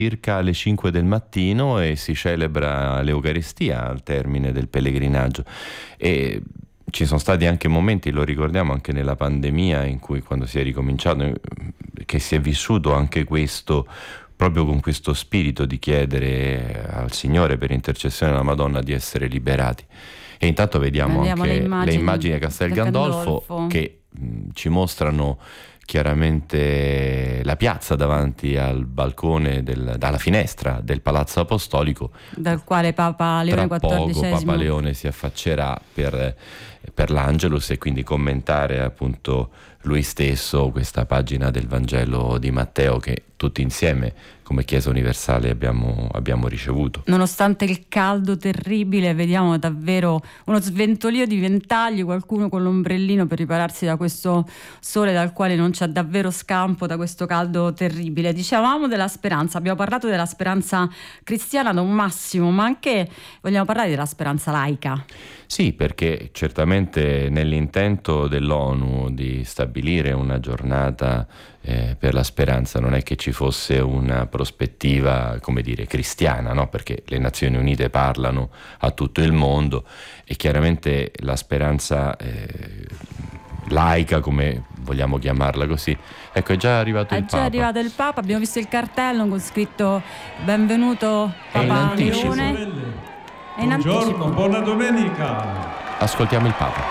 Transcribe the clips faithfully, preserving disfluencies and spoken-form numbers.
circa alle cinque del mattino e si celebra l'Eucaristia al termine del pellegrinaggio. E ci sono stati anche momenti, lo ricordiamo anche nella pandemia, in cui quando si è ricominciato, che si è vissuto anche questo proprio con questo spirito di chiedere al Signore per intercessione della Madonna di essere liberati. E intanto vediamo Andiamo anche le immagini, le immagini di Castel del Gandolfo, Gandolfo. che mh, ci mostrano chiaramente la piazza davanti al balcone, del, dalla finestra del Palazzo Apostolico, dal quale Papa Leone tra poco quattordicesimo Papa Leone si affaccerà per, per l'Angelus e quindi commentare appunto lui stesso questa pagina del Vangelo di Matteo che tutti insieme come Chiesa Universale abbiamo, abbiamo ricevuto. Nonostante il caldo terribile, vediamo davvero uno sventolio di ventagli, qualcuno con l'ombrellino per ripararsi da questo sole dal quale non c'è davvero scampo, da questo caldo terribile. Dicevamo della speranza, abbiamo parlato della speranza cristiana da un massimo, ma anche vogliamo parlare della speranza laica. Sì, perché certamente nell'intento dell'ONU di stabilire una giornata eh, per la speranza non è che ci fosse una prospettiva, come dire, cristiana, no? Perché le Nazioni Unite parlano a tutto il mondo e chiaramente la speranza eh, laica, come vogliamo chiamarla così, ecco, è già arrivato È il già Papa. arrivato il Papa, abbiamo visto il cartello con scritto benvenuto È in Papa anticipo. Leone. È in Buongiorno, anticipo. buona domenica. Ascoltiamo il Papa.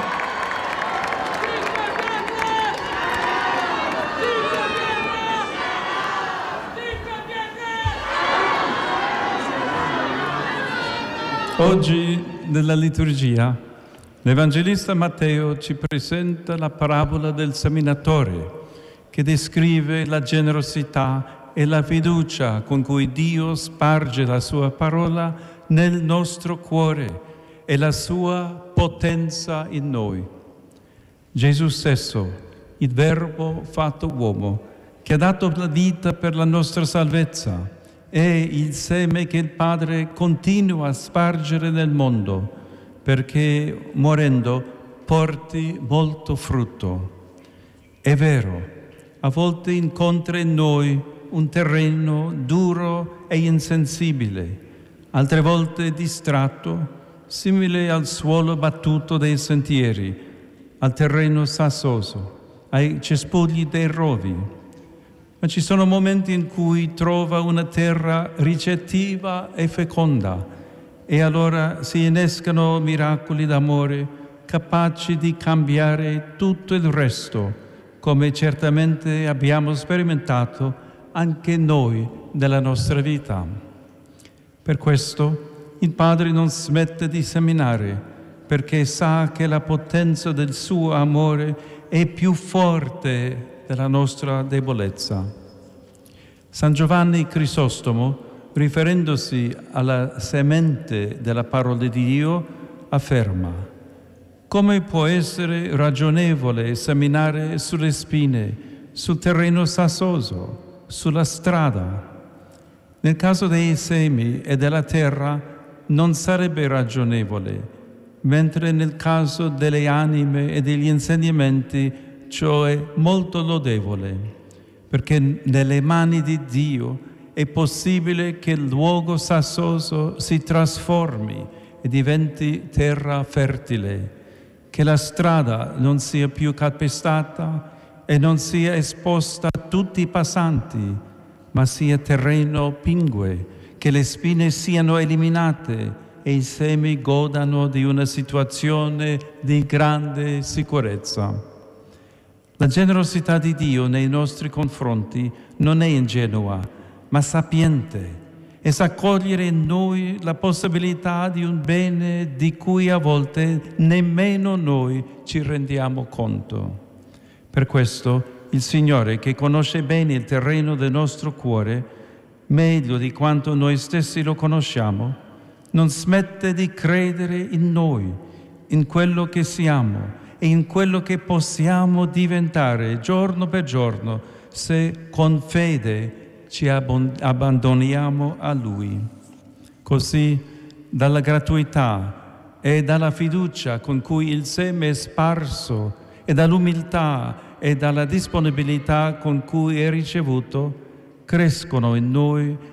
Oggi nella liturgia l'Evangelista Matteo ci presenta la parabola del seminatore che descrive la generosità e la fiducia con cui Dio sparge la sua parola nel nostro cuore e la sua potenza in noi. Gesù stesso, il Verbo fatto uomo, che ha dato la vita per la nostra salvezza, è il seme che il Padre continua a spargere nel mondo, perché morendo porti molto frutto. È vero, a volte incontra in noi un terreno duro e insensibile, altre volte distratto, simile al suolo battuto dei sentieri, al terreno sassoso, ai cespugli dei rovi. Ma ci sono momenti in cui trova una terra ricettiva e feconda, e allora si innescano miracoli d'amore capaci di cambiare tutto il resto, come certamente abbiamo sperimentato anche noi nella nostra vita. Per questo il Padre non smette di seminare, perché sa che la potenza del suo amore è più forte della nostra debolezza. San Giovanni Crisostomo, riferendosi alla semente della parola di Dio, afferma: come può essere ragionevole seminare sulle spine, sul terreno sassoso, sulla strada? Nel caso dei semi e della terra non sarebbe ragionevole, mentre nel caso delle anime e degli insegnamenti ciò è molto lodevole, perché nelle mani di Dio è possibile che il luogo sassoso si trasformi e diventi terra fertile, che la strada non sia più calpestata e non sia esposta a tutti i passanti, ma sia terreno pingue, che le spine siano eliminate e i semi godano di una situazione di grande sicurezza. La generosità di Dio nei nostri confronti non è ingenua, ma sapiente, e sa cogliere in noi la possibilità di un bene di cui a volte nemmeno noi ci rendiamo conto. Per questo il Signore, che conosce bene il terreno del nostro cuore, meglio di quanto noi stessi lo conosciamo, non smette di credere in noi, in quello che siamo e in quello che possiamo diventare giorno per giorno se con fede ci abbandoniamo a Lui. Così, dalla gratuità e dalla fiducia con cui il seme è sparso e dall'umiltà e dalla disponibilità con cui è ricevuto, crescono in noi